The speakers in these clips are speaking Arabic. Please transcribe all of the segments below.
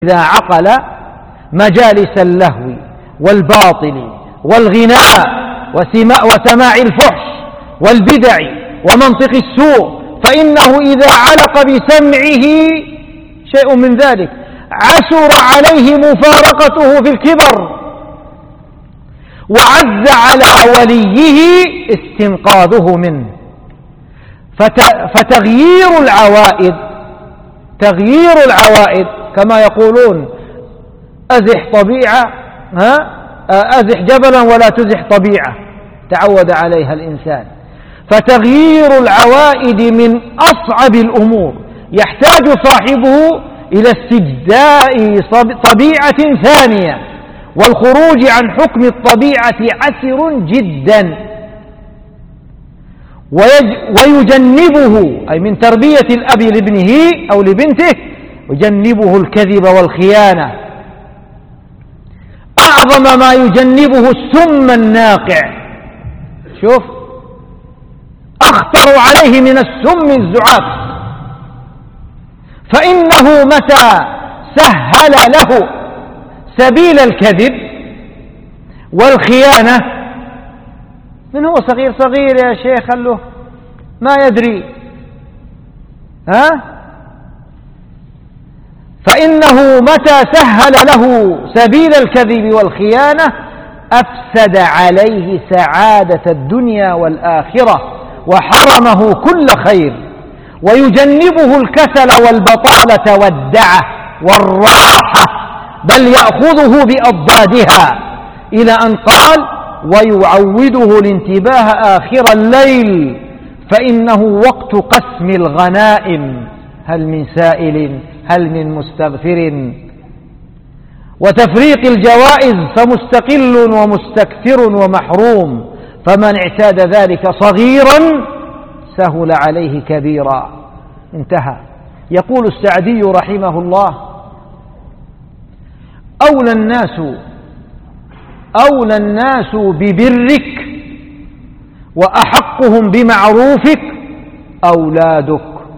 إذا عقل مجالس اللهو والباطل والغناء وسماع الفحش والبدع ومنطق السوء، فإنه إذا علق بسمعه شيء من ذلك عسر عليه مفارقته في الكبر، وعز على وليه استنقاذه منه. فتغيير العوائد كما يقولون أزح طبيعة أزح جبلا ولا تزح طبيعة، تعود عليها الإنسان. فتغيير العوائد من أصعب الأمور، يحتاج صاحبه إلى استجداء طبيعة ثانية، والخروج عن حكم الطبيعة عسر جدا. ويجنبه أي من تربية الأب لابنه أو لبنته، يجنبه الكذب والخيانة. أعظم ما يجنبه السم الناقع، شوف أخطر عليه من السم الزعاف، فإنه متى سهل له سبيل الكذب والخيانة، من هو صغير يا شيخ خلوه ما يدري فإنه متى سهل له سبيل الكذب والخيانة أفسد عليه سعادة الدنيا والآخرة وحرمه كل خير، ويجنبه الكسل والبطالة والدعة والراحة، بل يأخذه بأضدادها، إلى أن قال ويعوده الانتباه آخر الليل، فإنه وقت قسم الغنائم، هل من سائل هل من مستغفر، وتفريق الجوائز، فمستقل ومستكثر ومحروم، فمن اعتاد ذلك صغيرا سهل عليه كبيرا. انتهى. يقول السعدي رحمه الله: أولى الناس ببرك وأحقهم بمعروفك أولادك،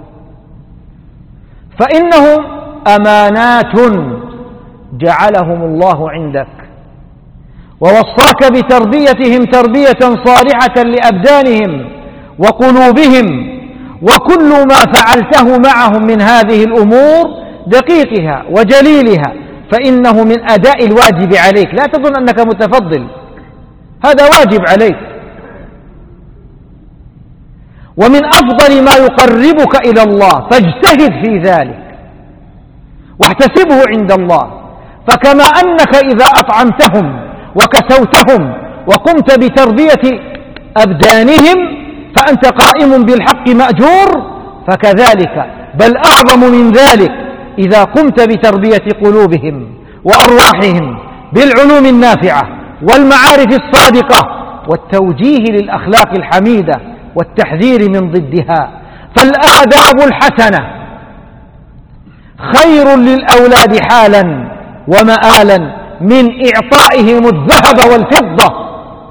فإنهم أمانات جعلهم الله عندك، ووصاك بتربيتهم تربية صالحة لأبدانهم وقلوبهم، وكل ما فعلته معهم من هذه الأمور دقيقها وجليلها فإنه من أداء الواجب عليك. لا تظن أنك متفضل، هذا واجب عليك، ومن أفضل ما يقربك إلى الله، فاجتهد في ذلك واحتسبه عند الله. فكما أنك إذا أطعمتهم وكسوتهم وقمت بتربية أبدانهم فأنت قائم بالحق مأجور، فكذلك بل أعظم من ذلك إذا قمت بتربية قلوبهم وأرواحهم بالعلوم النافعة والمعارف الصادقة والتوجيه للأخلاق الحميدة والتحذير من ضدها. فالآداب الحسنة خير للأولاد حالا ومآلا من إعطائهم الذهب والفضة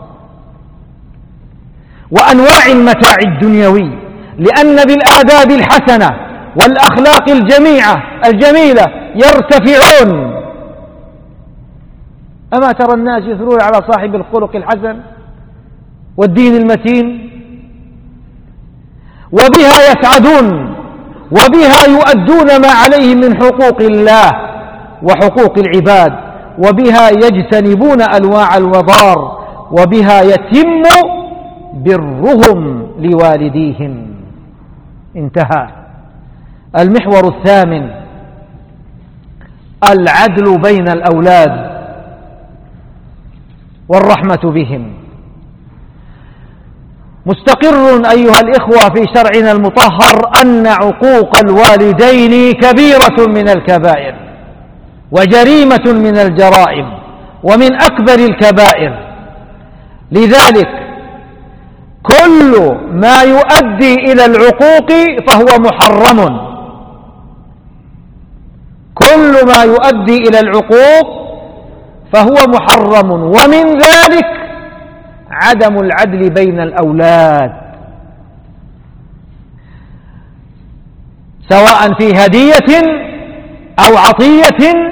وأنواع المتاع الدنيوي، لأن بالآداب الحسنة والأخلاق الجميلة يرتفعون. أما ترى الناس يثرون على صاحب الخلق الحسن والدين المتين، وبها يسعدون، وبها يؤدون ما عليهم من حقوق الله وحقوق العباد، وبها يجتنبون أنواع الوضار، وبها يتم برهم لوالديهم. انتهى. المحور الثامن: العدل بين الأولاد والرحمة بهم. مستقر أيها الإخوة في شرعنا المطهر أن عقوق الوالدين كبيرة من الكبائر وجريمة من الجرائم ومن أكبر الكبائر، لذلك كل ما يؤدي إلى العقوق فهو محرم، كل ما يؤدي إلى العقوق فهو محرم، ومن ذلك عدم العدل بين الأولاد، سواء في هدية أو عطية